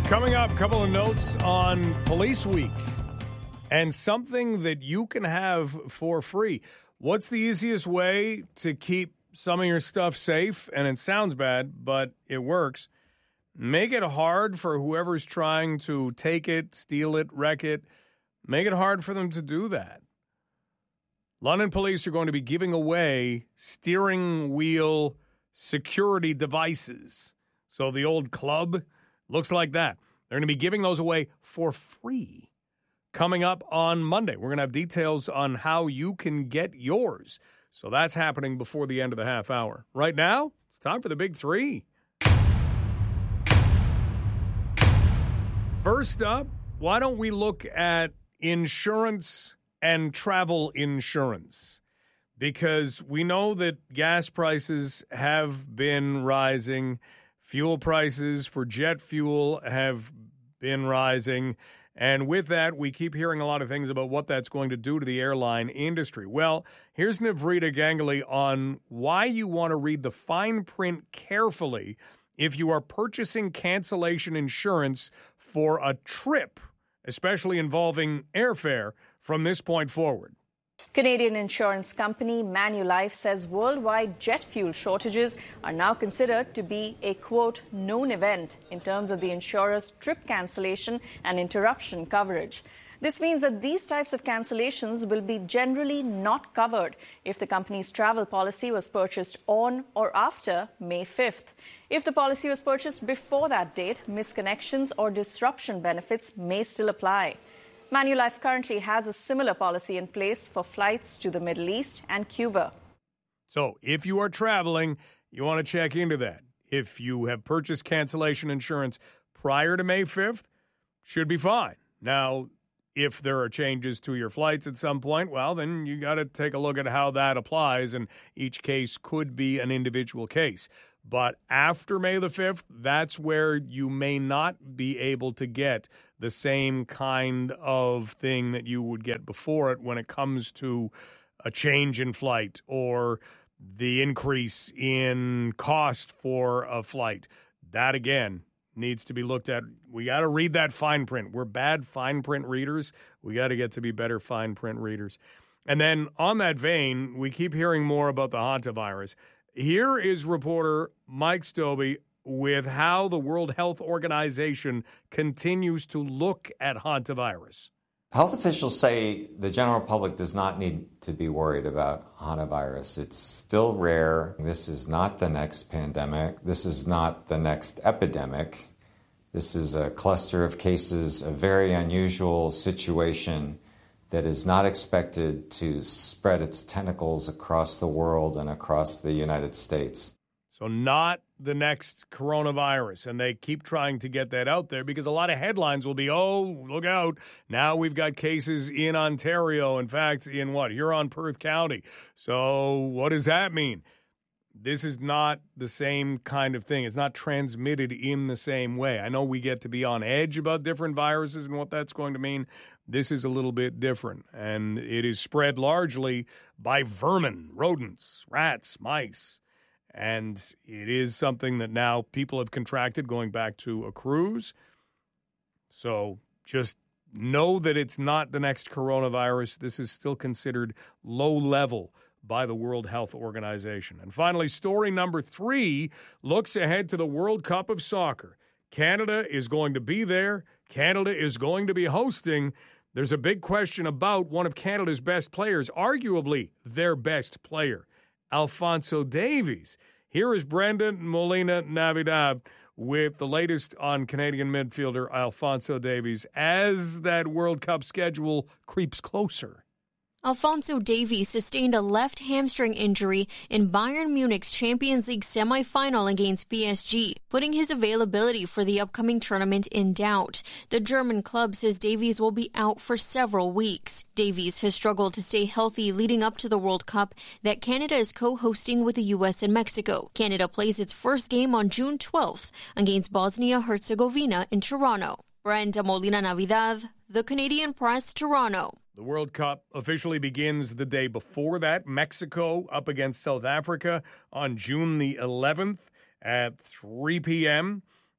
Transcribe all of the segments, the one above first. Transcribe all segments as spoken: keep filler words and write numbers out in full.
Coming up, a couple of notes on Police Week and something that you can have for free. What's the easiest way to keep some of your stuff safe? And it sounds bad, but it works. Make it hard for whoever's trying to take it, steal it, wreck it. Make it hard for them to do that. London police are going to be giving away steering wheel security devices. So the old club looks like that. They're going to be giving those away for free coming up on Monday. We're going to have details on how you can get yours. So that's happening before the end of the half hour. Right now, it's time for the big three. First up, why don't we look at insurance and travel insurance? Because we know that gas prices have been rising. Fuel prices for jet fuel have been rising. And with that, we keep hearing a lot of things about what that's going to do to the airline industry. Well, here's Navrita Ganguly on why you want to read the fine print carefully if you are purchasing cancellation insurance for a trip, especially involving airfare, from this point forward. Canadian insurance company Manulife says worldwide jet fuel shortages are now considered to be a, quote, known event in terms of the insurer's trip cancellation and interruption coverage. This means that these types of cancellations will be generally not covered if the company's travel policy was purchased on or after May fifth. If the policy was purchased before that date, misconnections or disruption benefits may still apply. Manulife currently has a similar policy in place for flights to the Middle East and Cuba. So if you are traveling, you want to check into that. If you have purchased cancellation insurance prior to May fifth, should be fine. Now, if there are changes to your flights at some point, well, then you got to take a look at how that applies, and each case could be an individual case. But after May the fifth, that's where you may not be able to get the same kind of thing that you would get before it when it comes to a change in flight or the increase in cost for a flight. That, again, needs to be looked at. We got to read that fine print. We're bad fine print readers. We got to get to be better fine print readers. And then on that vein, we keep hearing more about the hantavirus. Here is reporter Mike Stobbe with how the World Health Organization continues to look at hantavirus. Health officials say the general public does not need to be worried about hantavirus. It's still rare. This is not the next pandemic. This is not the next epidemic. This is a cluster of cases, a very unusual situation that is not expected to spread its tentacles across the world and across the United States. So not the next coronavirus. And they keep trying to get that out there because a lot of headlines will be, oh, look out. Now we've got cases in Ontario. In fact, in what? Huron, Perth County. So what does that mean? This is not the same kind of thing. It's not transmitted in the same way. I know we get to be on edge about different viruses and what that's going to mean. This is a little bit different, and it is spread largely by vermin, rodents, rats, mice. And it is something that now people have contracted going back to a cruise. So just know that it's not the next coronavirus. This is still considered low level by the World Health Organization. And finally, story number three looks ahead to the World Cup of Soccer. Canada is going to be there. Canada is going to be hosting. There's a big question about one of Canada's best players, arguably their best player, Alphonso Davies. Here is Brendan Molina Navidad with the latest on Canadian midfielder Alphonso Davies as that World Cup schedule creeps closer. Alphonso Davies sustained a left hamstring injury in Bayern Munich's Champions League semifinal against P S G, putting his availability for the upcoming tournament in doubt. The German club says Davies will be out for several weeks. Davies has struggled to stay healthy leading up to the World Cup that Canada is co-hosting with the U S and Mexico. Canada plays its first game on June twelfth against Bosnia-Herzegovina in Toronto. Brenda Molina Navidad, The Canadian Press, Toronto. The World Cup officially begins the day before that. Mexico up against South Africa on June the eleventh at three p.m.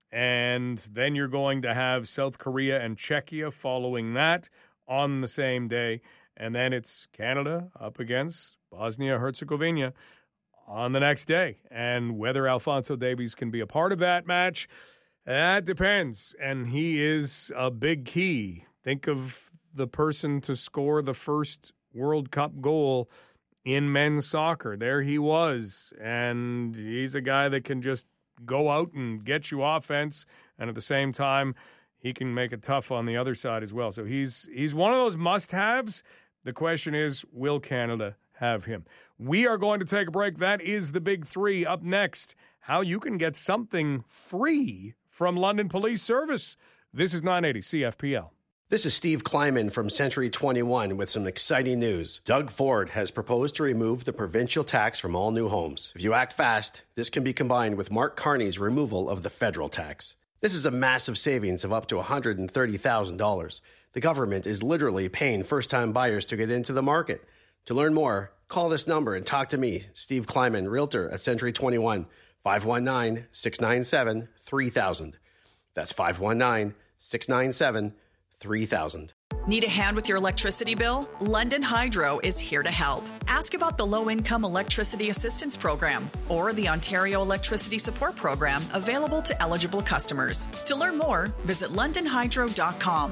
And then you're going to have South Korea and Czechia following that on the same day. And then it's Canada up against Bosnia-Herzegovina on the next day. And whether Alphonso Davies can be a part of that match, that depends. And he is a big key. Think of the person to score the first World Cup goal in men's soccer. There he was. And he's a guy that can just go out and get you offense, and at the same time, he can make it tough on the other side as well. So he's he's one of those must-haves. The question is, will Canada have him? We are going to take a break. That is the big three. Up next, how you can get something free from London Police Service. This is nine eighty C F P L. This is Steve Kleiman from Century twenty-one with some exciting news. Doug Ford has proposed to remove the provincial tax from all new homes. If you act fast, this can be combined with Mark Carney's removal of the federal tax. This is a massive savings of up to one hundred thirty thousand dollars. The government is literally paying first-time buyers to get into the market. To learn more, call this number and talk to me, Steve Kleiman, Realtor at Century twenty-one, five one nine, six nine seven, three thousand. That's five one nine, six nine seven, three thousand. Need a hand with your electricity bill? London Hydro is here to help. Ask about the Low-Income Electricity Assistance Program or the Ontario Electricity Support Program available to eligible customers. To learn more, visit london hydro dot com.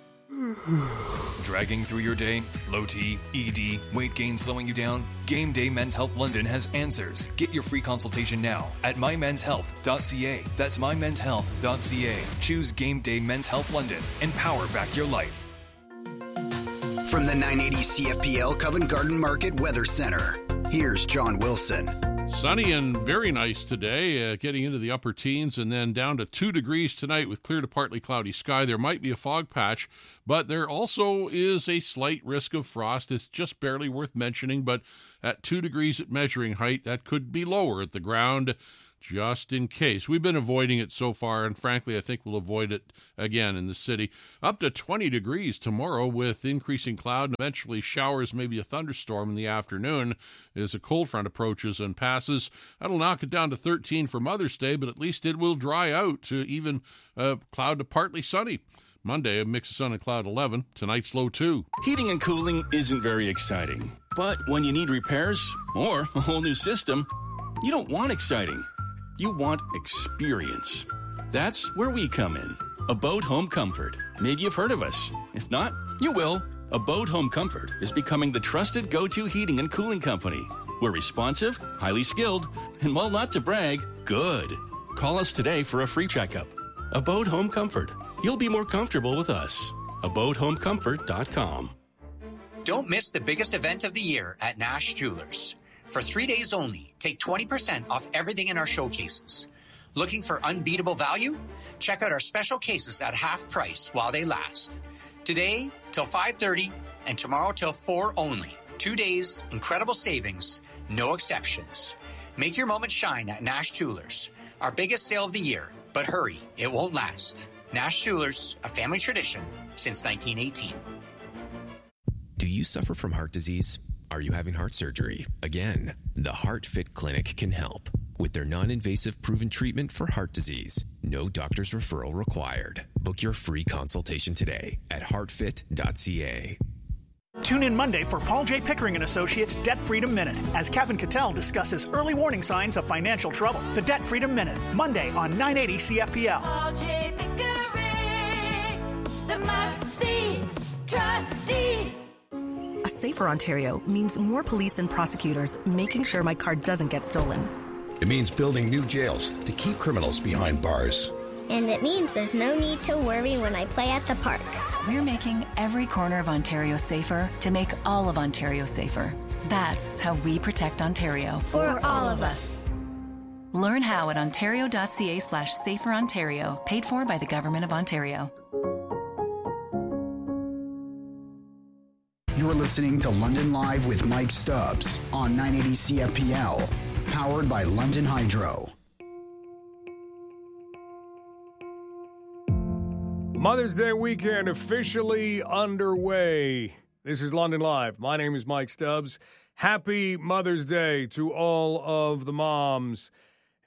Dragging through your day? Low T, E D, weight gain slowing you down? Game Day Men's Health London has answers. Get your free consultation now at my men's health dot c a. That's my men's health dot c a. Choose Game Day Men's Health London and power back your life. From the nine eighty C F P L Covent Garden Market Weather Center, here's John Wilson. Sunny and very nice today, uh, getting into the upper teens and then down to two degrees tonight with clear to partly cloudy sky. There might be a fog patch, but there also is a slight risk of frost. It's just barely worth mentioning, but at two degrees at measuring height, that could be lower at the ground just in case. We've been avoiding it so far, and frankly, I think we'll avoid it again in the city. Up to twenty degrees tomorrow with increasing cloud and eventually showers, maybe a thunderstorm in the afternoon as a cold front approaches and passes. That'll knock it down to thirteen for Mother's Day, but at least it will dry out to even uh, cloud to partly sunny. Monday, a mix of sun and cloud eleven. Tonight's low two. Heating and cooling isn't very exciting. But when you need repairs or a whole new system, you don't want exciting. You want experience. That's where we come in. Abode Home Comfort. Maybe you've heard of us. If not, you will. Abode Home Comfort is becoming the trusted go-to heating and cooling company. We're responsive, highly skilled, and while not to brag, good. Call us today for a free checkup. Abode Home Comfort. You'll be more comfortable with us. abode home comfort dot com. Don't miss the biggest event of the year at Nash Jewelers. For three days only, take twenty percent off everything in our showcases. Looking for unbeatable value? Check out our special cases at half price while they last. Today till five thirty and tomorrow till four only. Two days, incredible savings, no exceptions. Make your moment shine at Nash Jewelers. Our biggest sale of the year, but hurry, it won't last. Nash Jewelers, a family tradition since nineteen eighteen. Do you suffer from heart disease? Are you having heart surgery? Again, the HeartFit Clinic can help. With their non-invasive proven treatment for heart disease, no doctor's referral required. Book your free consultation today at heart fit dot c a. Tune in Monday for Paul J. Pickering and Associates Debt Freedom Minute as Kevin Cattell discusses early warning signs of financial trouble. The Debt Freedom Minute, Monday on nine eighty C F P L. Paul J. Pickering, the must-see trustee. A safer Ontario means more police and prosecutors making sure my car doesn't get stolen. It means building new jails to keep criminals behind bars. And it means there's no need to worry when I play at the park. We're making every corner of Ontario safer to make all of Ontario safer. That's how we protect Ontario. For all of us. Learn how at ontario dot c a slash safer Ontario. Paid for by the Government of Ontario. You're listening to London Live with Mike Stubbs on nine eighty C F P L, powered by London Hydro. Mother's Day weekend officially underway. This is London Live. My name is Mike Stubbs. Happy Mother's Day to all of the moms.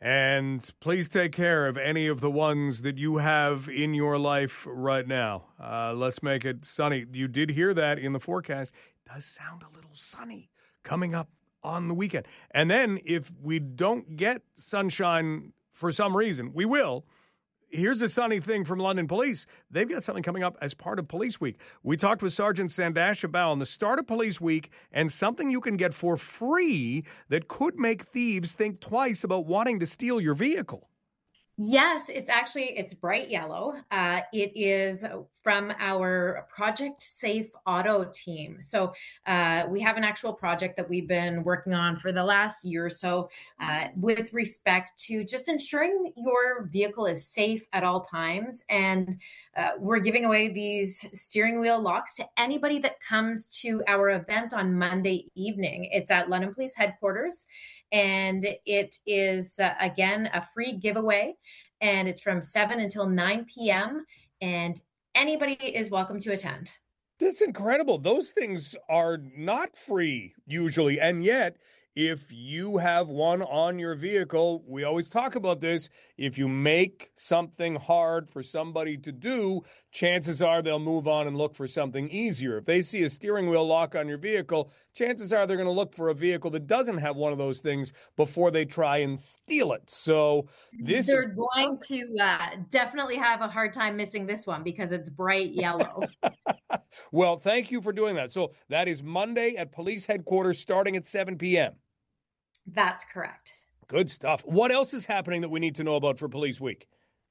And please take care of any of the ones that you have in your life right now. Uh, let's make it sunny. You did hear that in the forecast. It does sound a little sunny coming up on the weekend. And then if we don't get sunshine for some reason, we will. Here's a sunny thing from London Police. They've got something coming up as part of Police Week. We talked with Sergeant Sandasha Bao on the start of Police Week and something you can get for free that could make thieves think twice about wanting to steal your vehicle. Yes, it's actually, it's bright yellow. Uh, it is from our Project Safe Auto team. So uh, we have an actual project that we've been working on for the last year or so uh, with respect to just ensuring your vehicle is safe at all times. And uh, we're giving away these steering wheel locks to anybody that comes to our event on Monday evening. It's at London Police Headquarters. And it is, uh, again, a free giveaway. And it's from seven until nine p.m. And anybody is welcome to attend. That's incredible. Those things are not free usually. And yet, if you have one on your vehicle, we always talk about this. If you make something hard for somebody to do, chances are they'll move on and look for something easier. If they see a steering wheel lock on your vehicle, chances are they're going to look for a vehicle that doesn't have one of those things before they try and steal it. So this They're is going to uh, definitely have a hard time missing this one because it's bright yellow. Well, thank you for doing that. So that is Monday at police headquarters starting at seven p.m. That's correct. Good stuff. What else is happening that we need to know about for Police Week?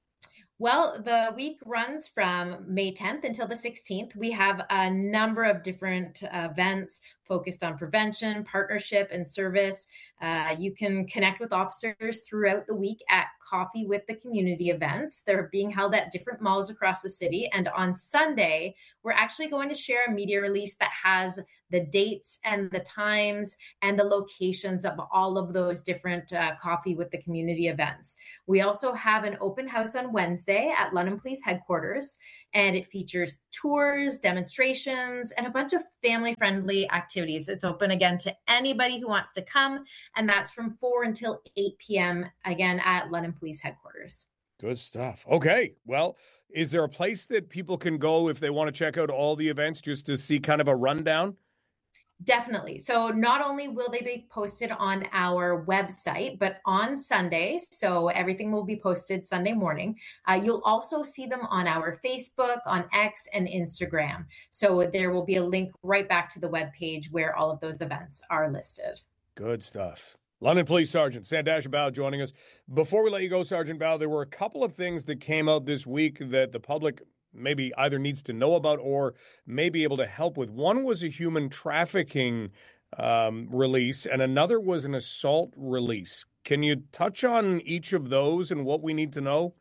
Well, the week runs from May tenth until the sixteenth. We have a number of different uh, events focused on prevention, partnership, and service. Uh, you can connect with officers throughout the week at Coffee with the Community events. They're being held at different malls across the city. And on Sunday, we're actually going to share a media release that has the dates and the times and the locations of all of those different uh, Coffee with the Community events. We also have an open house on Wednesday at London Police Headquarters, and it features tours, demonstrations, and a bunch of family-friendly activities. It's open again to anybody who wants to come, and that's from four until eight p.m. again at London Police Headquarters. Good stuff. Okay. Well, is there a place that people can go if they want to check out all the events just to see kind of a rundown? Definitely. So not only will they be posted on our website, but on Sunday, so everything will be posted Sunday morning, uh, you'll also see them on our Facebook, on X, and Instagram. So there will be a link right back to the webpage where all of those events are listed. Good stuff. London Police Sergeant Sandasha Bao joining us. Before we let you go, Sergeant Bao, there were a couple of things that came out this week that the public maybe either needs to know about or may be able to help with. One was a human trafficking um, release, and another was an assault release. Can you touch on each of those and what we need to know?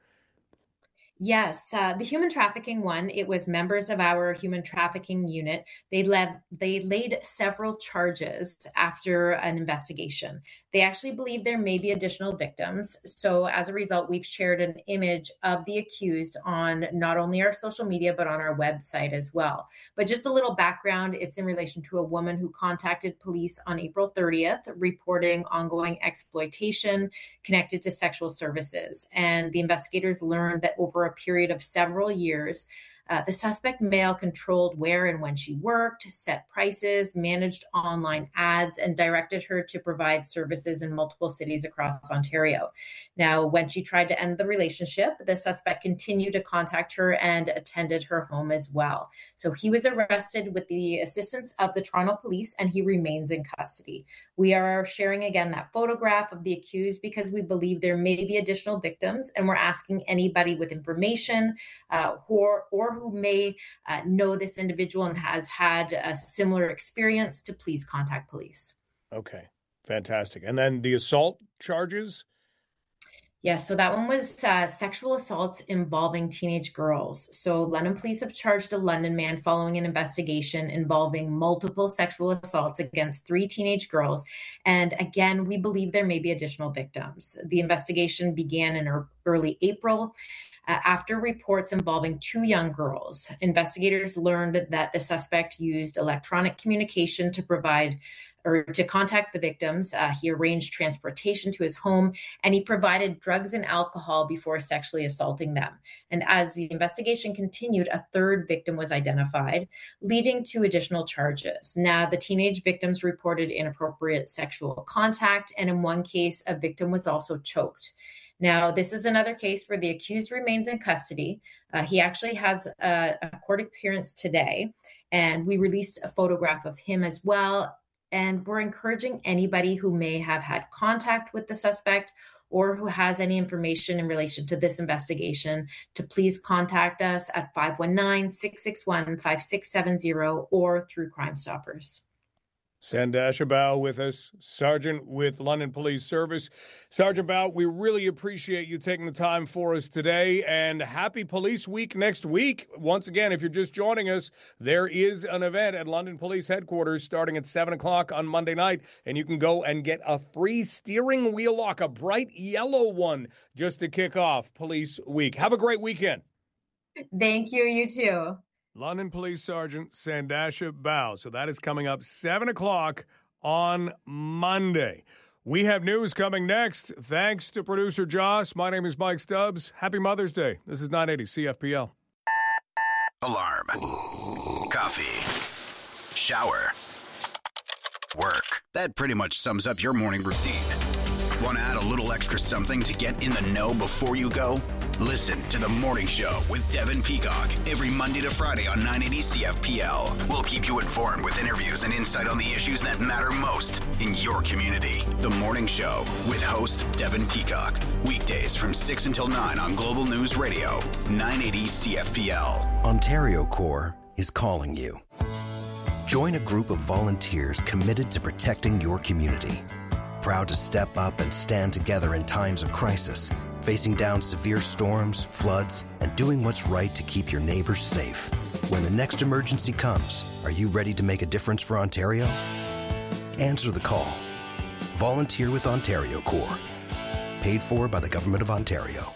Yes, uh, the human trafficking one, it was members of our human trafficking unit. They led, they laid several charges after an investigation. They actually believe there may be additional victims. So as a result, we've shared an image of the accused on not only our social media, but on our website as well. But just a little background, it's in relation to a woman who contacted police on April thirtieth, reporting ongoing exploitation connected to sexual services. And the investigators learned that over a period of several years, Uh, the suspect male controlled where and when she worked, set prices, managed online ads, and directed her to provide services in multiple cities across Ontario. Now, when she tried to end the relationship, the suspect continued to contact her and attended her home as well. So he was arrested with the assistance of the Toronto Police, and he remains in custody. We are sharing again that photograph of the accused because we believe there may be additional victims, and we're asking anybody with information uh, or, or who may uh, know this individual and has had a similar experience to please contact police. Okay, fantastic. And then the assault charges? Yes, so that one was uh, sexual assaults involving teenage girls. So London Police have charged a London man following an investigation involving multiple sexual assaults against three teenage girls. And again, we believe there may be additional victims. The investigation began in early April. Uh, after reports involving two young girls, investigators learned that the suspect used electronic communication to provide or to contact the victims. Uh, he arranged transportation to his home, and he provided drugs and alcohol before sexually assaulting them. And as the investigation continued, a third victim was identified, leading to additional charges. Now, the teenage victims reported inappropriate sexual contact, and in one case, a victim was also choked. Now, this is another case where the accused remains in custody. Uh, he actually has a, a court appearance today, and we released a photograph of him as well. And we're encouraging anybody who may have had contact with the suspect or who has any information in relation to this investigation to please contact us at five one nine, six six one, five six seven zero or through Crime Stoppers. Sandasha Bao with us, Sergeant with London Police Service. Sergeant Bao, we really appreciate you taking the time for us today, and happy Police Week next week. Once again, if you're just joining us, there is an event at London Police Headquarters starting at seven o'clock on Monday night, and you can go and get a free steering wheel lock, a bright yellow one, just to kick off Police Week. Have a great weekend. Thank you. You too. London Police Sergeant Sandasha Bao. So that is coming up seven o'clock on Monday. We have news coming next. Thanks to producer Joss. My name is Mike Stubbs. Happy Mother's Day. This is nine eighty C F P L. Alarm. Coffee. Shower. Work. That pretty much sums up your morning routine. Want to add a little extra something to get in the know before you go? Listen to The Morning Show with Devin Peacock every Monday to Friday on nine eighty C F P L. We'll keep you informed with interviews and insight on the issues that matter most in your community. The Morning Show with host Devin Peacock. Weekdays from six until nine on Global News Radio, nine eighty C F P L. Ontario Corps is calling you. Join a group of volunteers committed to protecting your community. Proud to step up and stand together in times of crisis, facing down severe storms, floods, and doing what's right to keep your neighbors safe. When the next emergency comes, are you ready to make a difference for Ontario? Answer the call. Volunteer with Ontario Corps. Paid for by the Government of Ontario.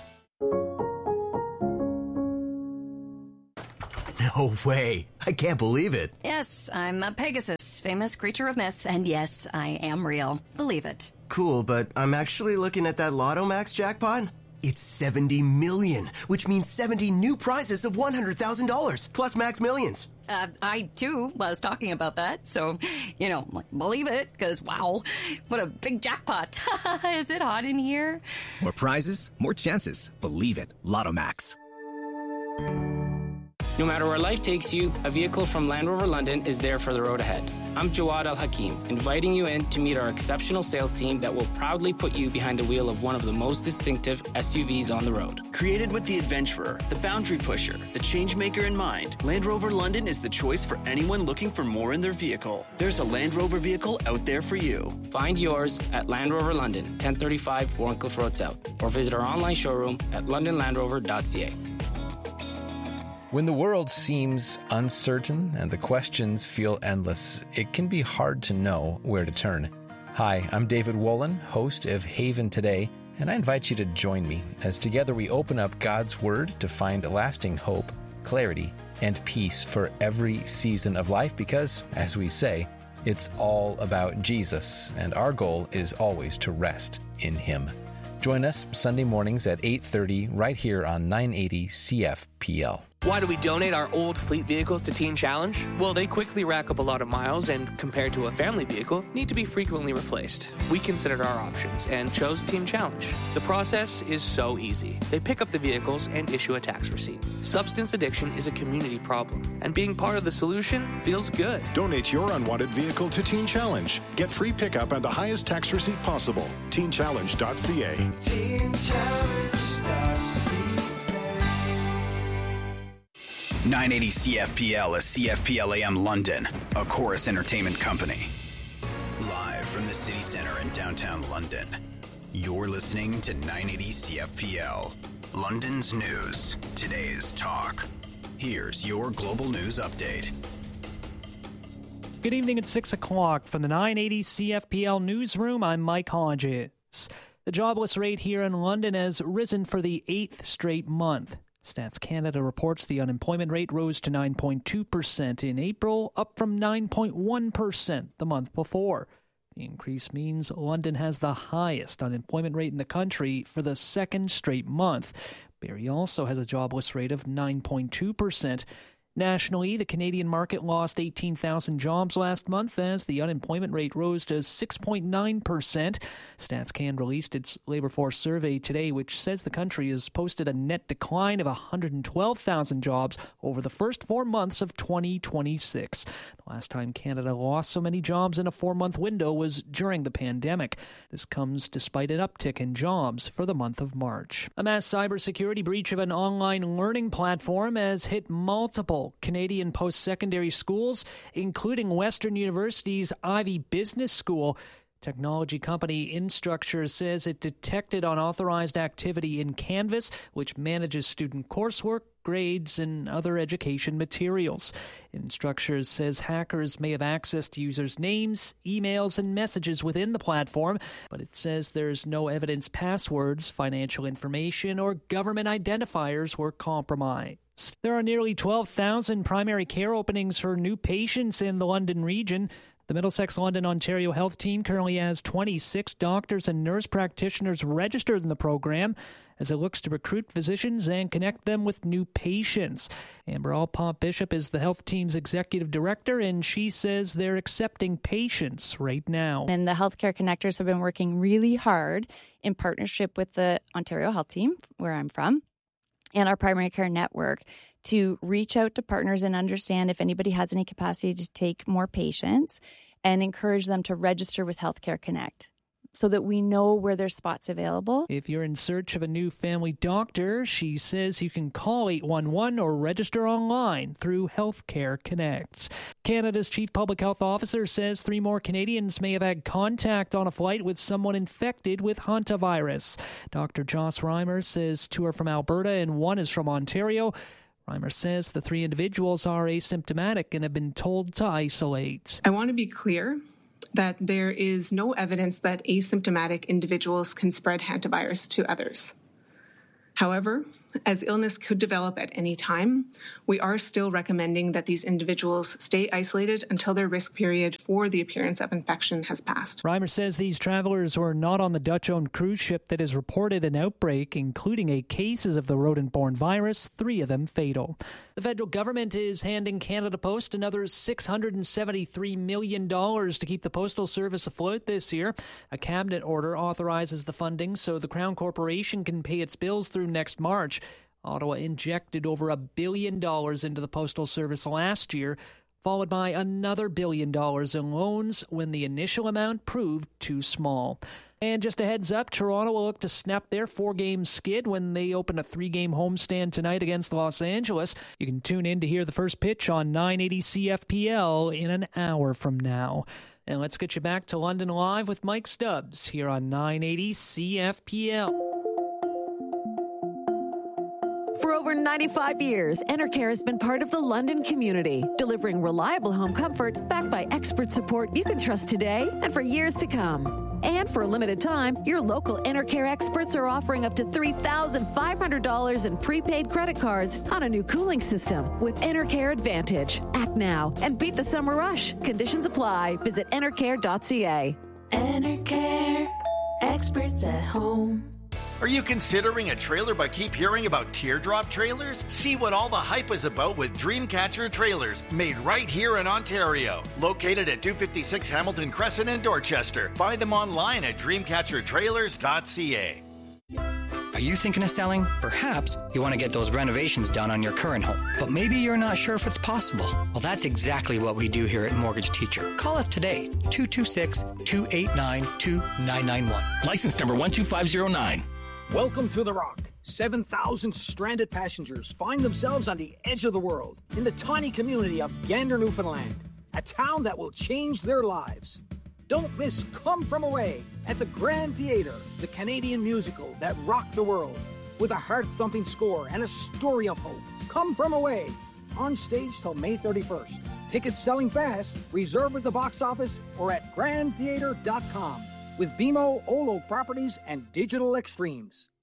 No way. I can't believe it. Yes, I'm a Pegasus, famous creature of myth, and yes, I am real. Believe it. Cool, but I'm actually looking at that Lotto Max jackpot. It's seventy million, which means seventy new prizes of one hundred thousand dollars, plus Max Millions. Uh, I, too, was talking about that, so, you know, believe it, because, wow, what a big jackpot. Is it hot in here? More prizes, more chances. Believe it. Lotto Max. No matter where life takes you, a vehicle from Land Rover London is there for the road ahead. I'm Jawad Al-Hakim, inviting you in to meet our exceptional sales team that will proudly put you behind the wheel of one of the most distinctive S U Vs on the road. Created with the adventurer, the boundary pusher, the change maker in mind, Land Rover London is the choice for anyone looking for more in their vehicle. There's a Land Rover vehicle out there for you. Find yours at Land Rover London, ten thirty-five Warncliffe Road South, or visit our online showroom at london land rover dot c a. When the world seems uncertain and the questions feel endless, it can be hard to know where to turn. Hi, I'm David Wolin, host of Haven Today, and I invite you to join me as together we open up God's Word to find lasting hope, clarity, and peace for every season of life because, as we say, it's all about Jesus, and our goal is always to rest in Him. Join us Sunday mornings at eight thirty right here on nine eighty C F P L. Why do we donate our old fleet vehicles to Teen Challenge? Well, they quickly rack up a lot of miles and, compared to a family vehicle, need to be frequently replaced. We considered our options and chose Teen Challenge. The process is so easy. They pick up the vehicles and issue a tax receipt. Substance addiction is a community problem, and being part of the solution feels good. Donate your unwanted vehicle to Teen Challenge. Get free pickup and the highest tax receipt possible. teen challenge dot c a. teen challenge dot c a. nine eighty C F P L is C F P L A M London, a Chorus Entertainment company. Live from the city center in downtown London, you're listening to nine eighty C F P L, London's news, today's talk. Here's your global news update. Good evening at six o'clock from the nine eighty C F P L newsroom. I'm Mike Hodges. The jobless rate here in London has risen for the eighth straight month. Stats Canada reports the unemployment rate rose to nine point two percent in April, up from nine point one percent the month before. The increase means London has the highest unemployment rate in the country for the second straight month. Barrie also has a jobless rate of nine point two percent. Nationally, the Canadian market lost eighteen thousand jobs last month as the unemployment rate rose to six point nine percent. StatsCan released its labor force survey today, which says the country has posted a net decline of one hundred twelve thousand jobs over the first four months of twenty twenty-six. The last time Canada lost so many jobs in a four-month window was during the pandemic. This comes despite an uptick in jobs for the month of March. A mass cybersecurity breach of an online learning platform has hit multiple Canadian post-secondary schools, including Western University's Ivey Business School. Technology company Instructure says it detected unauthorized activity in Canvas, which manages student coursework, grades, and other education materials. Instructure says hackers may have accessed users' names, emails, and messages within the platform, but it says there's no evidence passwords, financial information, or government identifiers were compromised. There are nearly twelve thousand primary care openings for new patients in the London region. The Middlesex London Ontario Health Team currently has twenty-six doctors and nurse practitioners registered in the program as it looks to recruit physicians and connect them with new patients. Amber Alpont Bishop is the health team's executive director, and she says they're accepting patients right now. And the healthcare connectors have been working really hard in partnership with the Ontario Health Team, where I'm from, and our primary care network to reach out to partners and understand if anybody has any capacity to take more patients and encourage them to register with Healthcare Connect so that we know where there's spots available. If you're in search of a new family doctor, she says you can call eight one one or register online through Healthcare Connect. Canada's chief public health officer says three more Canadians may have had contact on a flight with someone infected with hantavirus. Doctor Joss Reimer says two are from Alberta and one is from Ontario. Reimer says the three individuals are asymptomatic and have been told to isolate. I want to be clear that there is no evidence that asymptomatic individuals can spread hantavirus to others. However, as illness could develop at any time, we are still recommending that these individuals stay isolated until their risk period for the appearance of infection has passed. Reimer says these travelers were not on the Dutch-owned cruise ship that has reported an outbreak, including eight cases of the rodent-borne virus, three of them fatal. The federal government is handing Canada Post another six hundred seventy-three million dollars to keep the Postal Service afloat this year. A cabinet order authorizes the funding so the Crown Corporation can pay its bills through next March. Ottawa injected over a billion dollars into the Postal Service last year, followed by another billion dollars in loans when the initial amount proved too small. And just a heads up, Toronto will look to snap their four-game skid when they open a three-game homestand tonight against Los Angeles. You can tune in to hear the first pitch on nine eighty C F P L in an hour from now. And let's get you back to London Live with Mike Stubbs here on nine eighty C F P L. For over ninety-five years, Enercare has been part of the London community, delivering reliable home comfort backed by expert support you can trust today and for years to come. And for a limited time, your local Enercare experts are offering up to three thousand five hundred dollars in prepaid credit cards on a new cooling system with Enercare Advantage. Act now and beat the summer rush. Conditions apply. Visit enercare dot c a. Enercare, experts at home. Are you considering a trailer but keep hearing about teardrop trailers? See what all the hype is about with Dreamcatcher Trailers, made right here in Ontario. Located at two fifty-six Hamilton Crescent in Dorchester. Find them online at dreamcatcher trailers dot c a. Are you thinking of selling? Perhaps you want to get those renovations done on your current home, but maybe you're not sure if it's possible. Well, that's exactly what we do here at Mortgage Teacher. Call us today, two two six, two eight nine, two nine nine one. License number one two five zero nine. Welcome to The Rock. seven thousand stranded passengers find themselves on the edge of the world in the tiny community of Gander, Newfoundland, a town that will change their lives. Don't miss Come From Away at the Grand Theatre, the Canadian musical that rocked the world with a heart-thumping score and a story of hope. Come From Away, on stage till May thirty-first. Tickets selling fast. Reserve at the box office or at grand theatre dot com. With B M O, Olo Properties, and Digital Extremes.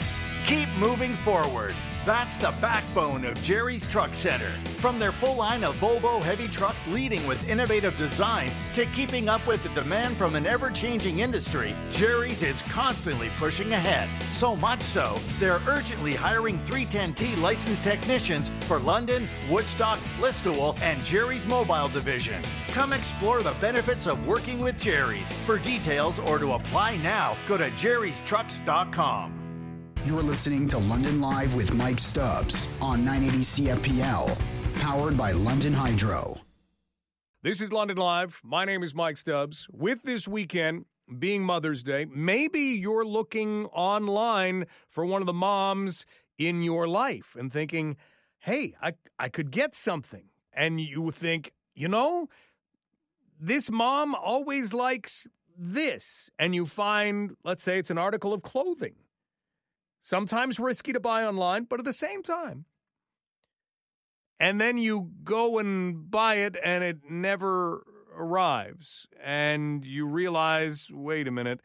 Keep moving forward. That's the backbone of Jerry's Truck Center. From their full line of Volvo heavy trucks leading with innovative design to keeping up with the demand from an ever-changing industry, Jerry's is constantly pushing ahead. So much so, they're urgently hiring three ten T licensed technicians for London, Woodstock, Listowel, and Jerry's Mobile Division. Come explore the benefits of working with Jerry's. For details or to apply now, go to jerrys trucks dot com. You're listening to London Live with Mike Stubbs on nine eighty C F P L, powered by London Hydro. This is London Live. My name is Mike Stubbs. With this weekend being Mother's Day, maybe you're looking online for one of the moms in your life and thinking, hey, I, I could get something. And you think, you know, this mom always likes this. And you find, let's say it's an article of clothing. Sometimes risky to buy online, but at the same time. And then you go and buy it and it never arrives. And you realize, wait a minute,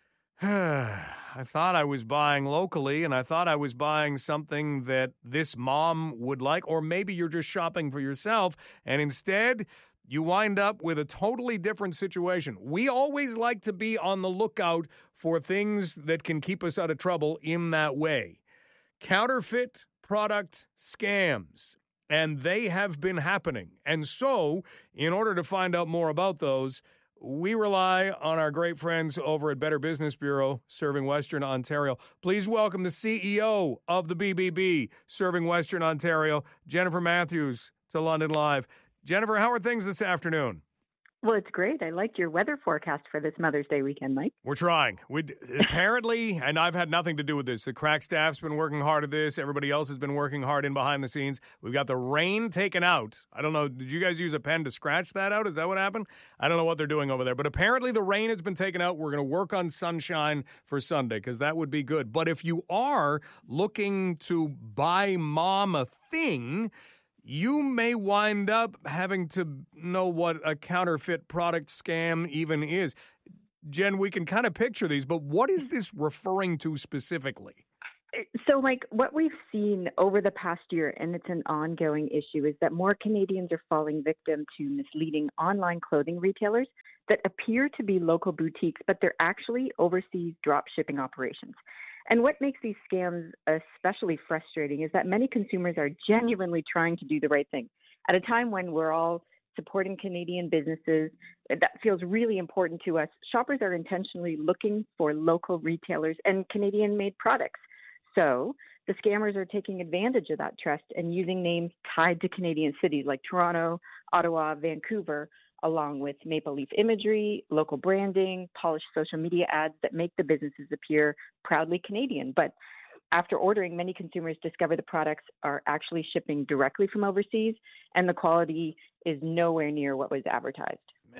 I thought I was buying locally and I thought I was buying something that this mom would like. Or maybe you're just shopping for yourself and instead you wind up with a totally different situation. We always like to be on the lookout for things that can keep us out of trouble in that way. Counterfeit product scams, and they have been happening. And so, in order to find out more about those, we rely on our great friends over at Better Business Bureau, serving Western Ontario. Please welcome the C E O of the B B B, serving Western Ontario, Jennifer Matthews, to London Live. Jennifer, how are things this afternoon? Well, it's great. I liked your weather forecast for this Mother's Day weekend, Mike. We're trying. We apparently, and I've had nothing to do with this, the crack staff's been working hard at this. Everybody else has been working hard in behind the scenes. We've got the rain taken out. I don't know. Did you guys use a pen to scratch that out? Is that what happened? I don't know what they're doing over there. But apparently the rain has been taken out. We're going to work on sunshine for Sunday because that would be good. But if you are looking to buy mom a thing, you may wind up having to know what a counterfeit product scam even is. Jen, we can kind of picture these, but what is this referring to specifically? So, like, what we've seen over the past year, and it's an ongoing issue, is that more Canadians are falling victim to misleading online clothing retailers that appear to be local boutiques, but they're actually overseas drop shipping operations. And what makes these scams especially frustrating is that many consumers are genuinely trying to do the right thing. At a time when we're all supporting Canadian businesses, that feels really important to us. Shoppers are intentionally looking for local retailers and Canadian-made products. So the scammers are taking advantage of that trust and using names tied to Canadian cities like Toronto, Ottawa, Vancouver, along with maple leaf imagery, local branding, polished social media ads that make the businesses appear proudly Canadian. But after ordering, many consumers discover the products are actually shipping directly from overseas, and the quality is nowhere near what was advertised.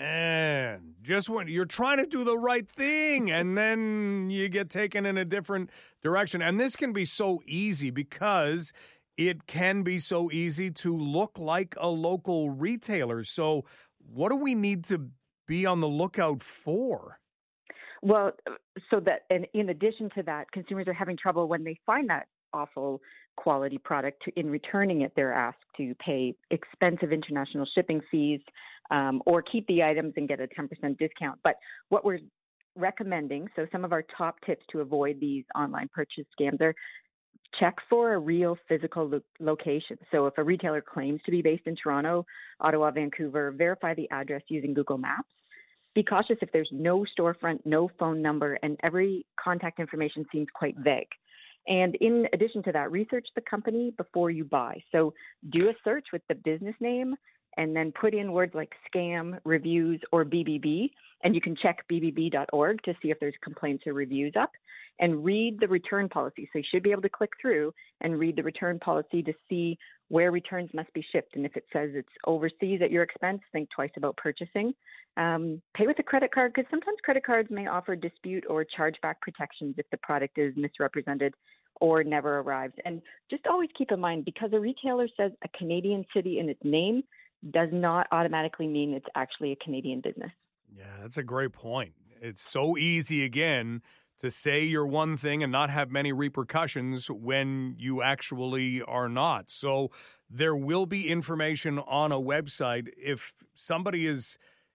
Man, just when you're trying to do the right thing and then you get taken in a different direction. And this can be so easy because it can be so easy to look like a local retailer. So what do we need to be on the lookout for? Well, so that, and in addition to that, consumers are having trouble when they find that awful quality product. To, in returning it, they're asked to pay expensive international shipping fees um, or keep the items and get a ten percent discount. But what we're recommending, so some of our top tips to avoid these online purchase scams are: check for a real physical lo- location. So if a retailer claims to be based in Toronto, Ottawa, Vancouver, verify the address using Google Maps. Be cautious if there's no storefront, no phone number, and every contact information seems quite vague. And in addition to that, research the company before you buy. So do a search with the business name and then put in words like scam, reviews, or B B B. And you can check b b b dot org to see if there's complaints or reviews up. And read the return policy. So you should be able to click through and read the return policy to see where returns must be shipped. And if it says it's overseas at your expense, think twice about purchasing. Um, pay with a credit card, because sometimes credit cards may offer dispute or chargeback protections if the product is misrepresented or never arrives. And just always keep in mind, because a retailer says a Canadian city in its name does not automatically mean it's actually a Canadian business. Yeah, that's a great point. It's so easy, again, to say you're one thing and not have many repercussions when you actually are not. So there will be information on a website. If somebody is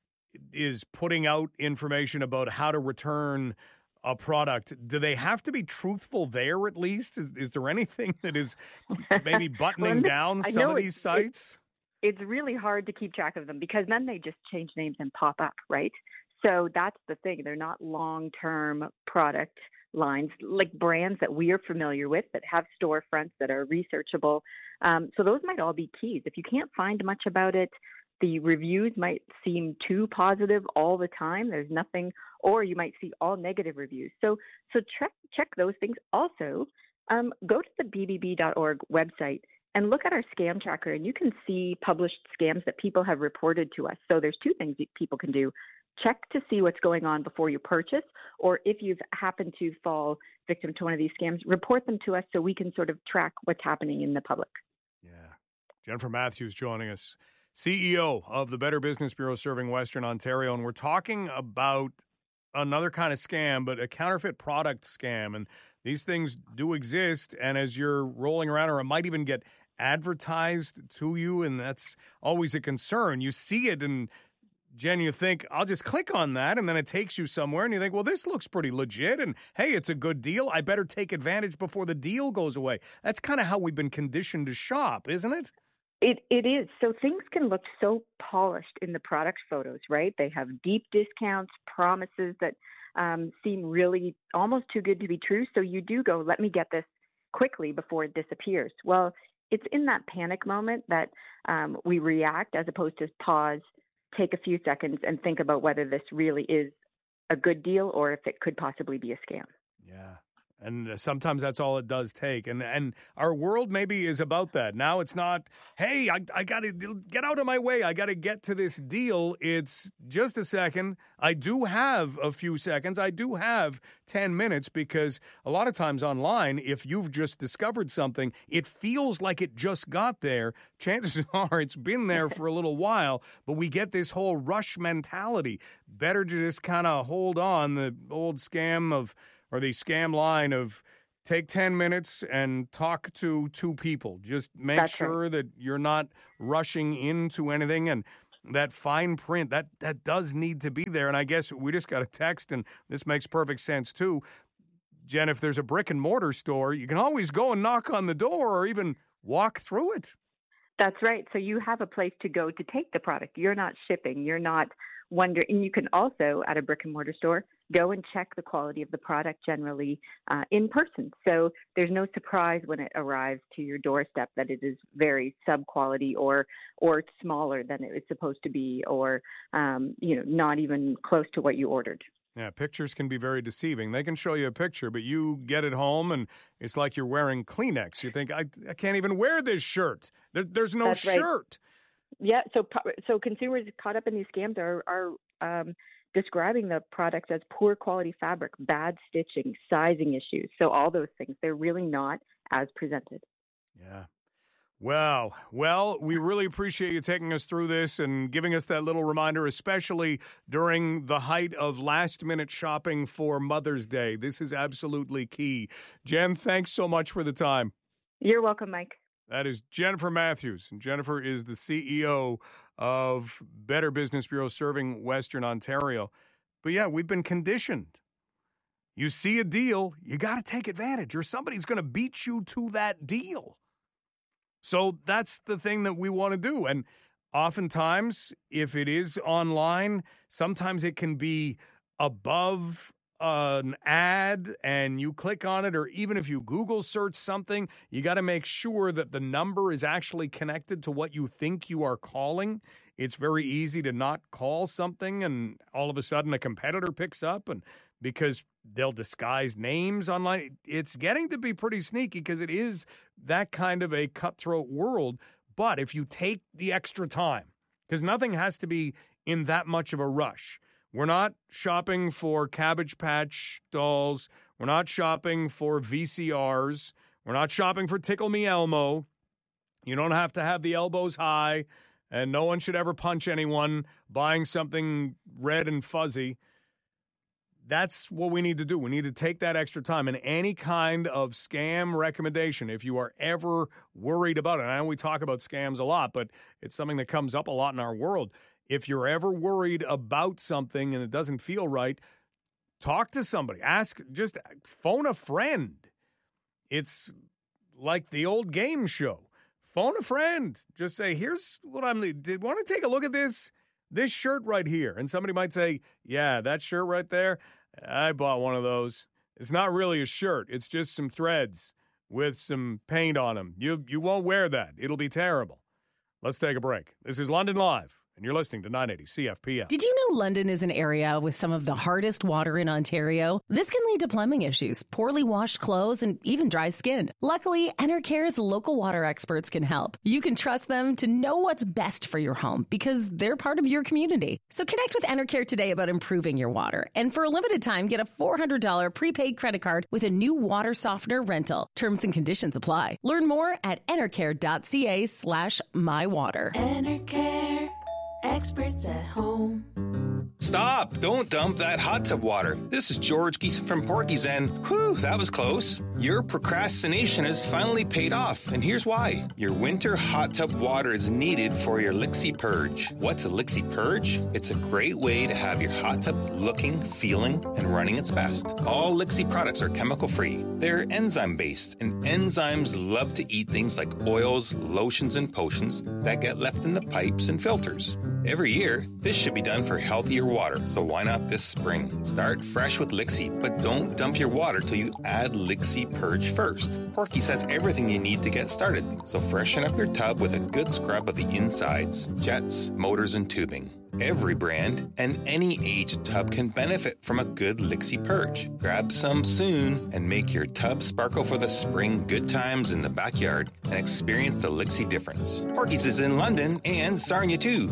is putting out information about how to return a product, do they have to be truthful there at least? Is, is there anything that is maybe buttoning well, down I some of it, these sites? It, it's really hard to keep track of them because then they just change names and pop up, right? So that's the thing. They're not long-term product lines like brands that we are familiar with that have storefronts that are researchable. Um, so those might all be keys. If you can't find much about it, the reviews might seem too positive all the time. There's nothing, or you might see all negative reviews. So so check check those things. Also, um, go to the B B B dot org website and look at our scam tracker, and you can see published scams that people have reported to us. So there's two things that people can do. Check to see what's going on before you purchase, or if you've happened to fall victim to one of these scams, report them to us so we can sort of track what's happening in the public. Yeah. Jennifer Matthews joining us, C E O of the Better Business Bureau serving Western Ontario, and we're talking about another kind of scam, but a counterfeit product scam. And these things do exist, and as you're rolling around, or it might even get advertised to you, and that's always a concern. You see it, and Jen, you think, I'll just click on that, and then it takes you somewhere, and you think, well, this looks pretty legit, and hey, it's a good deal. I better take advantage before the deal goes away. That's kind of how we've been conditioned to shop, isn't it? It It is. So things can look so polished in the product photos, right? They have deep discounts, promises that um, seem really almost too good to be true. So you do go, let me get this quickly before it disappears. Well, it's in that panic moment that um, we react as opposed to pause, take a few seconds and think about whether this really is a good deal or if it could possibly be a scam. Yeah. And sometimes that's all it does take. And and our world maybe is about that. Now it's not, hey, I, I got to get out of my way. I got to get to this deal. It's just a second. I do have a few seconds. I do have ten minutes because a lot of times online, if you've just discovered something, it feels like it just got there. Chances are it's been there for a little while, but we get this whole rush mentality. Better to just kind of hold on, the old scam of, or the scam line of take ten minutes and talk to two people. Just make That's sure right. that you're not rushing into anything. And that fine print, that, that does need to be there. And I guess we just got a text, and this makes perfect sense too. Jen, if there's a brick and mortar store, you can always go and knock on the door or even walk through it. That's right. So you have a place to go to take the product. You're not shipping. You're not wondering. And you can also, at a brick and mortar store, go and check the quality of the product generally uh, in person. So there's no surprise when it arrives to your doorstep that it is very sub-quality or or smaller than it is supposed to be, or um, you know, not even close to what you ordered. Yeah, pictures can be very deceiving. They can show you a picture, but you get it home, and it's like you're wearing Kleenex. You think, I, I can't even wear this shirt. There, there's no That's right. shirt. Yeah, so so consumers caught up in these scams are are um, describing the products as poor quality fabric, bad stitching, sizing issues. So all those things, they're really not as presented. Yeah. Wow. Well, we really appreciate you taking us through this and giving us that little reminder, especially during the height of last-minute shopping for Mother's Day. This is absolutely key. Jen, thanks so much for the time. You're welcome, Mike. That is Jennifer Matthews. And Jennifer is the C E O of Better Business Bureau serving Western Ontario. But yeah, we've been conditioned. You see a deal, you got to take advantage, or somebody's going to beat you to that deal. So that's the thing that we want to do. And oftentimes, if it is online, sometimes it can be above an ad and you click on it, or even if you Google search something, you got to make sure that the number is actually connected to what you think you are calling. It's very easy to not call something and all of a sudden a competitor picks up, and because they'll disguise names online. It's getting to be pretty sneaky because it is that kind of a cutthroat world. But if you take the extra time, because nothing has to be in that much of a rush. We're not shopping for Cabbage Patch dolls. We're not shopping for V C Rs. We're not shopping for Tickle Me Elmo. You don't have to have the elbows high, and no one should ever punch anyone buying something red and fuzzy. that's what we need to do. We need to take that extra time. And any kind of scam recommendation, if you are ever worried about it, and I know we talk about scams a lot, but it's something that comes up a lot in our world. If you're ever worried about something and it doesn't feel right, talk to somebody. Ask, just phone a friend. It's like the old game show. Phone a friend. Just say, here's what I'm, did want to take a look at this? This shirt right here. And somebody might say, yeah, that shirt right there, I bought one of those. It's not really a shirt. It's just some threads with some paint on them. You, you won't wear that. It'll be terrible. Let's take a break. This is London Live, and you're listening to nine eighty C F P L. Did you know London is an area with some of the hardest water in Ontario? This can lead to plumbing issues, poorly washed clothes, and even dry skin. Luckily, Enercare's local water experts can help. You can trust them to know what's best for your home because they're part of your community. So connect with Enercare today about improving your water. And for a limited time, get a four hundred dollars prepaid credit card with a new water softener rental. Terms and conditions apply. Learn more at enercare.ca slash mywater. Enercare. Experts at home. Stop! Don't dump that hot tub water. This is George Geese from Porky's, and whew, that was close. Your procrastination has finally paid off, and here's why. Your winter hot tub water is needed for your Lixie Purge. What's a Lixie Purge? It's a great way to have your hot tub looking, feeling, and running its best. All Lixie products are chemical-free. They're enzyme-based, and enzymes love to eat things like oils, lotions, and potions that get left in the pipes and filters. Every year, this should be done for healthier water, so why not this spring? Start fresh with Lixie, but don't dump your water till you add Lixie Purge first. Porky's has everything you need to get started, so freshen up your tub with a good scrub of the insides, jets, motors, and tubing. Every brand and any age tub can benefit from a good Lixie Purge. Grab some soon and make your tub sparkle for the spring good times in the backyard and experience the Lixie difference. Porky's is in London and Sarnia too.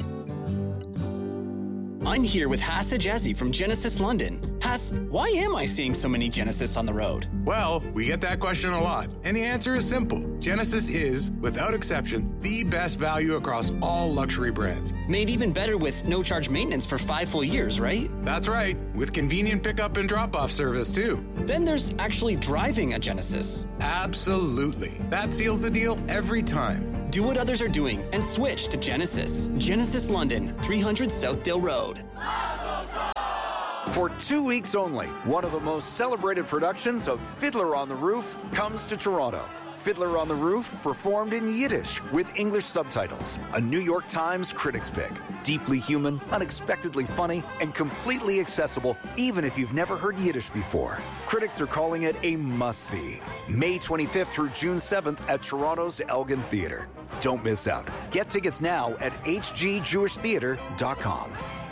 I'm here with Hass Ajazi from Genesis London. Hass, why am I seeing so many Genesis on the road? Well, we get that question a lot, and the answer is simple. Genesis is, without exception, the best value across all luxury brands. Made even better with no-charge maintenance for five full years, right? That's right, with convenient pickup and drop-off service, too. Then there's actually driving a Genesis. Absolutely. That seals the deal every time. Do what others are doing and switch to Genesis. Genesis London, three hundred Southdale Road. For two weeks only, one of the most celebrated productions of Fiddler on the Roof comes to Toronto. Fiddler on the Roof, performed in Yiddish with English subtitles. A New York Times critics pick. Deeply human, unexpectedly funny, and completely accessible even if you've never heard Yiddish before. Critics are calling it a must-see. May twenty-fifth through June seventh at Toronto's Elgin Theatre. Don't miss out. Get tickets now at h g jewish theatre dot com.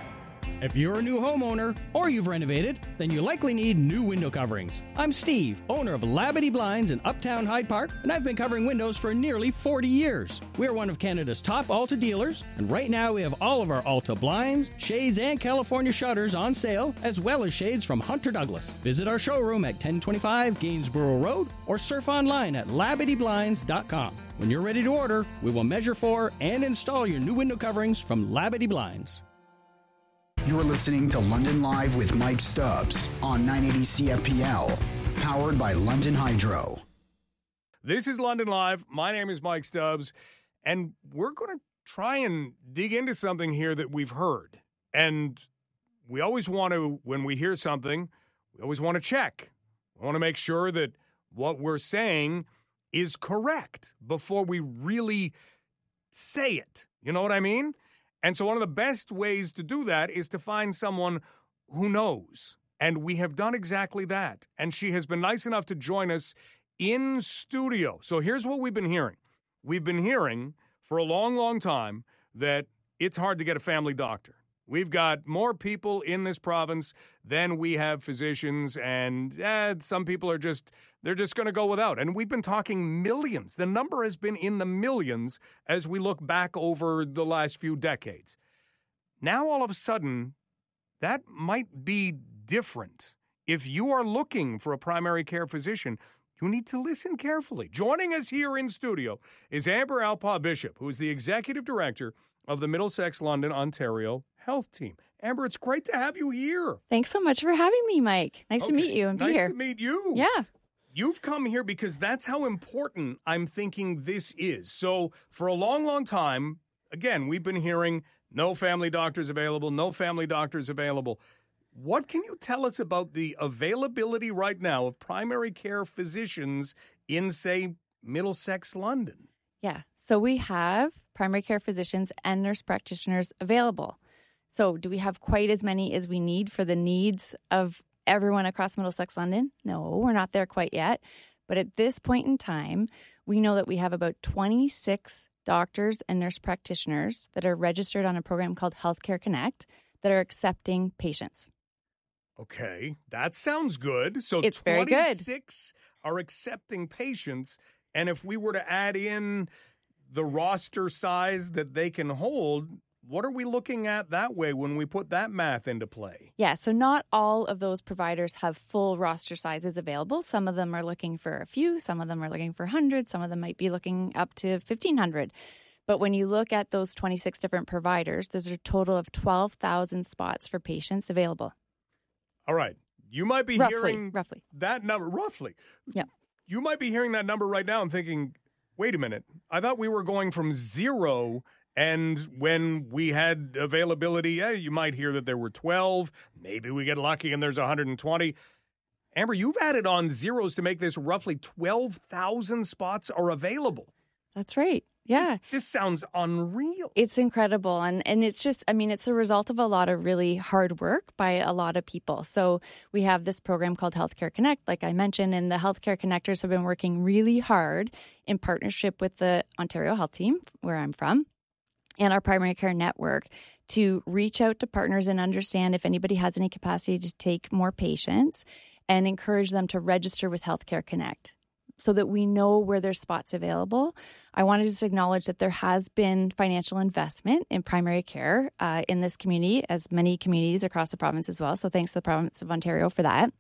If you're a new homeowner or you've renovated, then you likely need new window coverings. I'm Steve, owner of Labadee Blinds in Uptown Hyde Park, and I've been covering windows for nearly forty years. We're one of Canada's top Alta dealers, and right now we have all of our Alta blinds, shades, and California shutters on sale, as well as shades from Hunter Douglas. Visit our showroom at ten twenty-five Gainsborough Road or surf online at labadee blinds dot com. When you're ready to order, we will measure for and install your new window coverings from Labadee Blinds. You're listening to London Live with Mike Stubbs on nine eighty C F P L, powered by London Hydro. This is London Live. My name is Mike Stubbs, and we're going to try and dig into something here that we've heard. And we always want to, when we hear something, we always want to check. We want to make sure that what we're saying is correct before we really say it. You know what I mean? And so one of the best ways to do that is to find someone who knows. And we have done exactly that. And she has been nice enough to join us in studio. So here's what we've been hearing. We've been hearing for a long, long time that it's hard to get a family doctor. We've got more people in this province than we have physicians, and eh, some people are just, they're just going to go without. And we've been talking millions. The number has been in the millions as we look back over the last few decades. Now, all of a sudden, that might be different. If you are looking for a primary care physician, you need to listen carefully. Joining us here in studio is Amber Alpaugh-Bishop, who is the Executive Director of the Middlesex London, Ontario Health Team. Amber, it's great to have you here. Thanks so much for having me, Mike. Nice Okay, to meet you and be nice here. to meet you. Yeah. You've come here because that's how important I'm thinking this is. So for a long, long time, again, we've been hearing no family doctors available, no family doctors available. What can you tell us about the availability right now of primary care physicians in, say, Middlesex, London? Yeah. So we have primary care physicians and nurse practitioners available. So do we have quite as many as we need for the needs of everyone across Middlesex, London? No, we're not there quite yet. But at this point in time, we know that we have about twenty-six doctors and nurse practitioners that are registered on a program called Healthcare Connect that are accepting patients. Okay, that sounds good. So It's very good. twenty-six are accepting patients, and if we were to add in the roster size that they can hold, what are we looking at that way when we put that math into play? Yeah, so not all of those providers have full roster sizes available. Some of them are looking for a few, some of them are looking for hundreds, some of them might be looking up to fifteen hundred. But when you look at those twenty-six different providers, there's a total of twelve thousand spots for patients available. All right. You might be Roughly, hearing roughly. that number, roughly. Yeah. You might be hearing that number right now and thinking, wait a minute, I thought we were going from zero, and when we had availability, yeah, you might hear that there were twelve. Maybe we get lucky and there's one hundred twenty. Amber, you've added on zeros to make this roughly twelve thousand spots are available. That's right. Yeah. This sounds unreal. It's incredible. And and it's just, I mean, it's the result of a lot of really hard work by a lot of people. So we have this program called Healthcare Connect, like I mentioned, and the Healthcare Connectors have been working really hard in partnership with the Ontario Health Team, where I'm from, and our primary care network to reach out to partners and understand if anybody has any capacity to take more patients and encourage them to register with Healthcare Connect, so that we know where there's spots available. I want to just acknowledge that there has been financial investment in primary care uh, in this community, as many communities across the province as well. So thanks to the province of Ontario for that.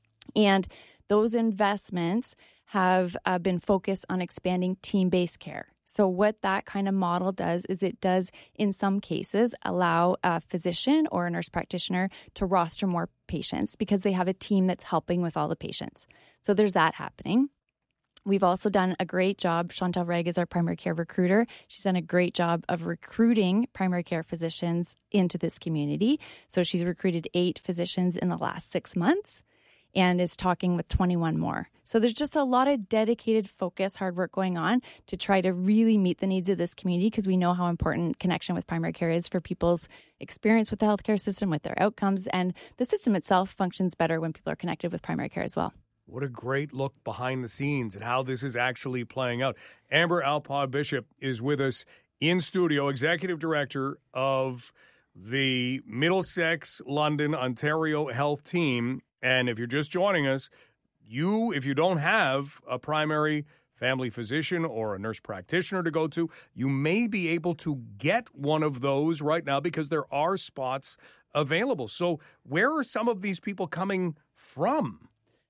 And those investments have uh, been focused on expanding team-based care. So what that kind of model does is it does, in some cases, allow a physician or a nurse practitioner to roster more patients because they have a team that's helping with all the patients. So there's that happening. We've also done a great job. Chantal Reg is our primary care recruiter. She's done a great job of recruiting primary care physicians into this community. So she's recruited eight physicians in the last six months and is talking with twenty-one more. So there's just a lot of dedicated focus, hard work going on to try to really meet the needs of this community, because we know how important connection with primary care is for people's experience with the healthcare system, with their outcomes, and the system itself functions better when people are connected with primary care as well. What a great look behind the scenes at how this is actually playing out. Amber Alpaugh-Bishop is with us in studio, Executive Director of the Middlesex, London, Ontario Health Team. And if you're just joining us, you, if you don't have a primary family physician or a nurse practitioner to go to, you may be able to get one of those right now because there are spots available. So where are some of these people coming from?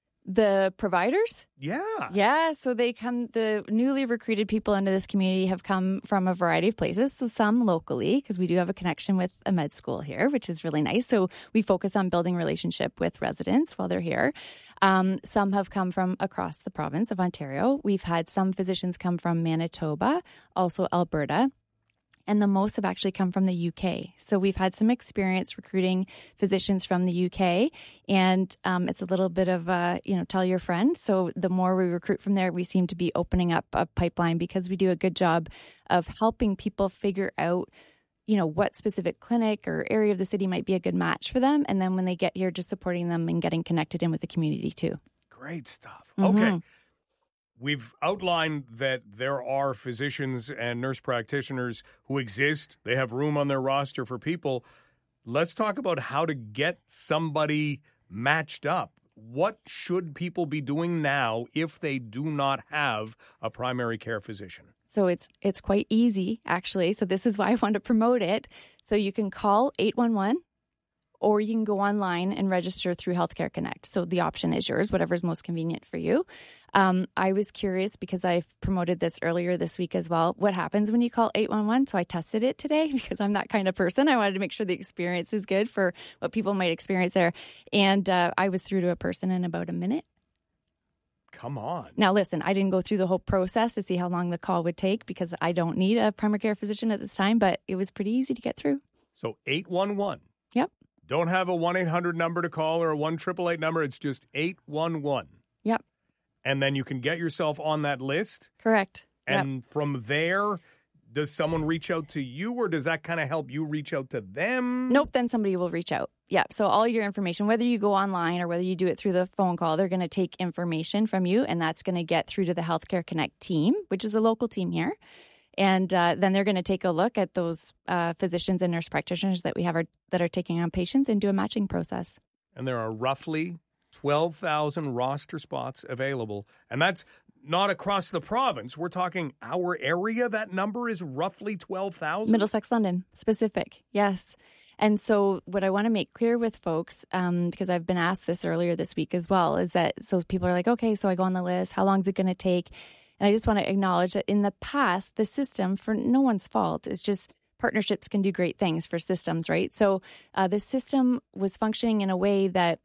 The providers? Yeah. Yeah. So they come, the newly recruited people into this community have come from a variety of places. So some locally, because we do have a connection with a med school here, which is really nice. So we focus on building relationship with residents while they're here. Um, some have come from across the province of Ontario. We've had some physicians come from Manitoba, also Alberta. And the most have actually come from the U K. So we've had some experience recruiting physicians from the U K, and um, it's a little bit of a, you know, tell your friend. So the more we recruit from there, we seem to be opening up a pipeline because we do a good job of helping people figure out, you know, what specific clinic or area of the city might be a good match for them. And then when they get here, just supporting them and getting connected in with the community too. Great stuff. Mm-hmm. Okay. We've outlined that there are physicians and nurse practitioners who exist. They have room on their roster for people. Let's talk about how to get somebody matched up. What should people be doing now if they do not have a primary care physician? So it's it's quite easy, actually. So this is why I want to promote it. So you can call eight one one, or you can go online and register through Healthcare Connect. So the option is yours, whatever's most convenient for you. Um, I was curious because I've promoted this earlier this week as well. What happens when you call eight one one? So I tested it today because I'm that kind of person. I wanted to make sure the experience is good for what people might experience there. And uh, I was through to a person in about a minute. Come on. Now, listen, I didn't go through the whole process to see how long the call would take because I don't need a primary care physician at this time, but it was pretty easy to get through. So eight one one. Yep. Don't have a one eight hundred number to call or a one eight eight eight number. It's just eight one one. Yep. And then you can get yourself on that list. Correct. And yep. from there, does someone reach out to you or does that kind of help you reach out to them? Nope. Then somebody will reach out. Yeah. So all your information, whether you go online or whether you do it through the phone call, they're going to take information from you and that's going to get through to the Healthcare Connect team, which is a local team here. And uh, then they're going to take a look at those uh, physicians and nurse practitioners that we have are, that are taking on patients and do a matching process. And there are roughly twelve thousand roster spots available. And that's not across the province. We're talking our area. That number is roughly twelve thousand. Middlesex, London, specific. Yes. And so what I want to make clear with folks, um, because I've been asked this earlier this week as well, is that so people are like, okay, so I go on the list. How long is it going to take? And I just want to acknowledge that in the past, the system, for no one's fault, is just partnerships can do great things for systems, right? So uh, the system was functioning in a way that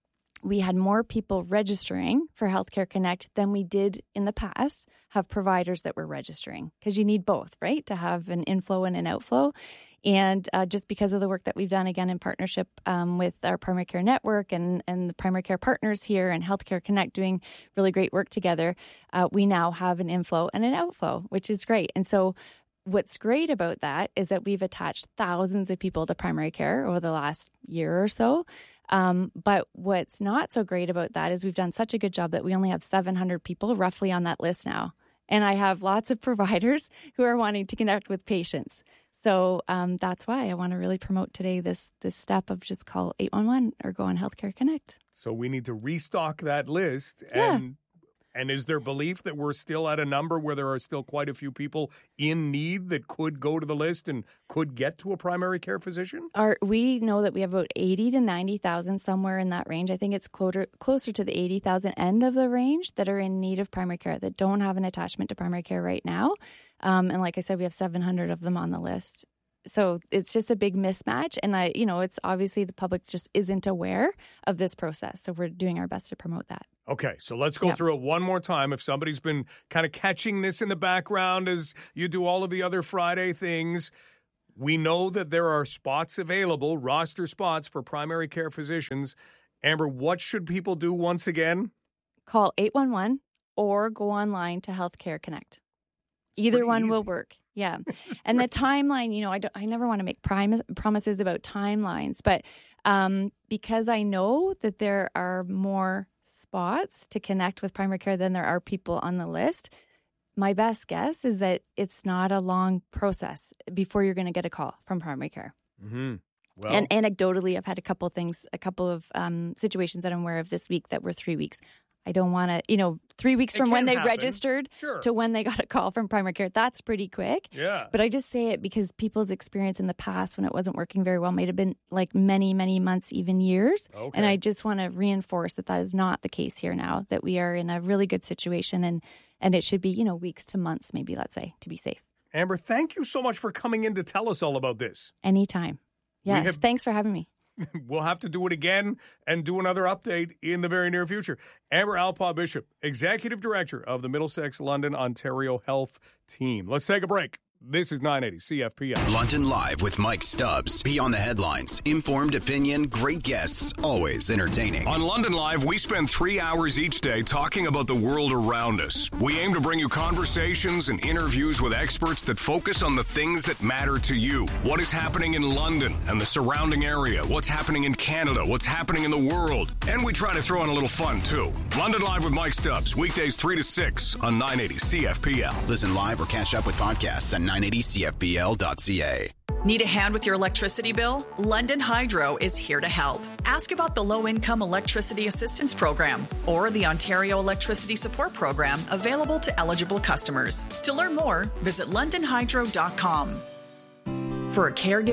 we had more people registering for Healthcare Connect than we did in the past have providers that were registering, because you need both, right, to have an inflow and an outflow. And uh, just because of the work that we've done, again, in partnership um, with our primary care network and, and the primary care partners here and Healthcare Connect doing really great work together, uh, we now have an inflow and an outflow, which is great. And so what's great about that is that we've attached thousands of people to primary care over the last year or so. Um, but what's not so great about that is we've done such a good job that we only have seven hundred people roughly on that list now. And I have lots of providers who are wanting to connect with patients. So um, that's why I want to really promote today this this step of just call eight one one or go on Healthcare Connect. So we need to restock that list. Yeah. And And is there belief that we're still at a number where there are still quite a few people in need that could go to the list and could get to a primary care physician? Our, we know that we have about eighty to ninety thousand, somewhere in that range. I think it's closer, closer to the eighty thousand end of the range that are in need of primary care, that don't have an attachment to primary care right now. Um, and like I said, we have seven hundred of them on the list. So it's just a big mismatch. And I, you know, it's obviously the public just isn't aware of this process. So we're doing our best to promote that. Okay, so let's go Yep. through it one more time. If somebody's been kind of catching this in the background as you do all of the other Friday things, we know that there are spots available, roster spots for primary care physicians. Amber, what should people do once again? Call eight one one or go online to Healthcare Connect. Either one will work. Yeah. And the timeline, you know, I, don't, I never want to make prim- promises about timelines, but um, because I know that there are more spots to connect with primary care than there are people on the list, my best guess is that it's not a long process before you're going to get a call from primary care. Mm-hmm. Well, And anecdotally, I've had a couple of things, a couple of um, situations that I'm aware of this week that were three weeks. I don't want to, you know, three weeks It from when can they happen. registered Sure. to when they got a call from primary care. That's pretty quick. Yeah. But I just say it because people's experience in the past when it wasn't working very well might have been like many, many months, even years. Okay. And I just want to reinforce that that is not the case here now, that we are in a really good situation and, and it should be, you know, weeks to months, maybe, let's say, to be safe. Amber, thank you so much for coming in to tell us all about this. Anytime. We Yes. have- Thanks for having me. We'll have to do it again and do another update in the very near future. Amber Alpaugh Bishop, Executive Director of the Middlesex London Ontario Health Team. Let's take a break. This is nine eighty C F P L. London Live with Mike Stubbs. Beyond the headlines, informed opinion, great guests, always entertaining. On London Live, we spend three hours each day talking about the world around us. We aim to bring you conversations and interviews with experts that focus on the things that matter to you. What is happening in London and the surrounding area? What's happening in Canada? What's happening in the world? And we try to throw in a little fun, too. London Live with Mike Stubbs, weekdays three to six on nine eighty C F P L. Listen live or catch up with podcasts at nine eighty C F P L dot C A. Need a hand with your electricity bill? London Hydro is here to help. Ask about the Low-Income Electricity Assistance Program or the Ontario Electricity Support Program available to eligible customers. To learn more, visit london hydro dot com. For a caregiver,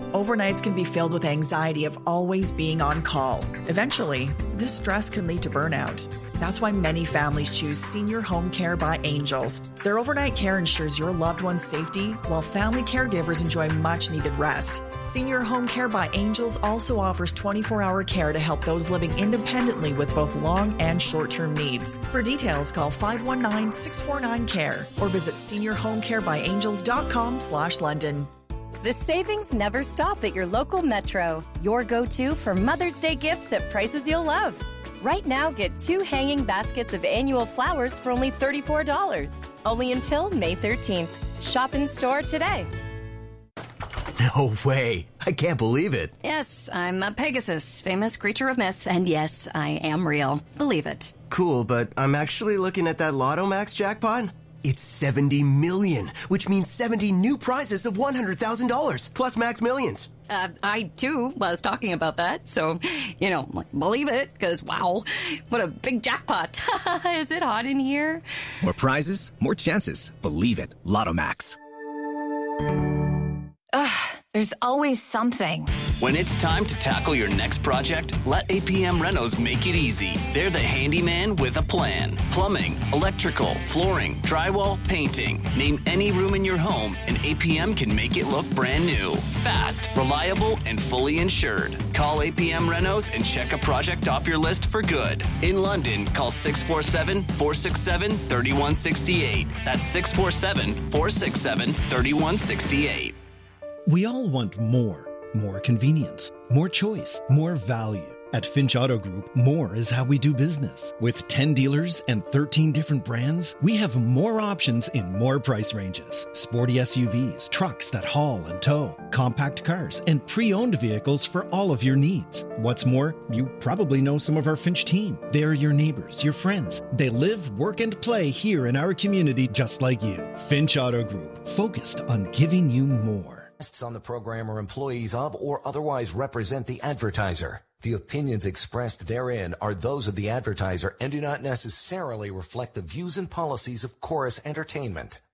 Overnights can be filled with anxiety of always being on call. Eventually, this stress can lead to burnout. That's why many families choose Senior Home Care by Angels. Their overnight care ensures your loved one's safety, while family caregivers enjoy much-needed rest. Senior Home Care by Angels also offers twenty-four hour care to help those living independently with both long and short-term needs. For details, call five one nine, six four nine, C A R E or visit senior home care by angels dot com slash London. The savings never stop at your local Metro. Your go-to for Mother's Day gifts at prices you'll love. Right now, get two hanging baskets of annual flowers for only thirty-four dollars. Only until May thirteenth. Shop in store today. No way. I can't believe it. Yes, I'm a Pegasus, famous creature of myth, and yes, I am real. Believe it. Cool, but I'm actually looking at that Lotto Max jackpot. It's seventy million, which means seventy new prizes of one hundred thousand dollars, plus Max Millions. Uh, I, too, was talking about that, so, you know, believe it, because, wow, what a big jackpot. Is it hot in here? More prizes, more chances. Believe it. Lotto Max. Ugh, there's always something. When it's time to tackle your next project, let A P M Renos make it easy. They're the handyman with a plan. Plumbing, electrical, flooring, drywall, painting. Name any room in your home and A P M can make it look brand new. Fast, reliable, and fully insured. Call A P M Renos and check a project off your list for good. In London, call six four seven, four six seven, three one six eight. That's six four seven, four six seven, three one six eight. We all want more. More convenience, more choice, more value. At Finch Auto Group, more is how we do business. With ten dealers and thirteen different brands, we have more options in more price ranges. Sporty S U Vs, trucks that haul and tow, compact cars, and pre-owned vehicles for all of your needs. What's more, you probably know some of our Finch team. They're your neighbors, your friends. They live, work, and play here in our community just like you. Finch Auto Group, focused on giving you more. Guests on the program are employees of or otherwise represent the advertiser. The opinions expressed therein are those of the advertiser and do not necessarily reflect the views and policies of Chorus Entertainment.